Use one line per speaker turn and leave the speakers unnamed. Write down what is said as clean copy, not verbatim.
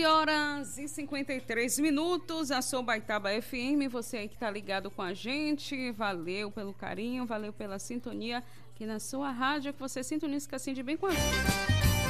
11 horas e 53 minutos, a Sobaitaba FM, você aí que tá ligado com a gente, valeu pelo carinho, valeu pela sintonia aqui na sua rádio, que você sintoniza assim de bem com a gente.